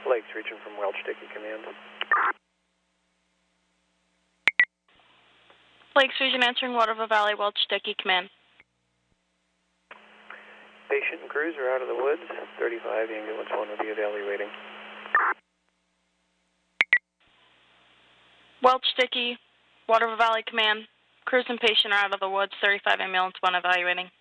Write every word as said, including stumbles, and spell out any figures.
Lakes Region from Welch Dickey Command. Lakes Region answering Waterville Valley, Welch Dickey Command. Patient and crews are out of the woods. thirty-five, ambulance one will be evaluating. Welch Dickey, Waterville Valley Command. Crews and patient are out of the woods. thirty-five, ambulance one evaluating.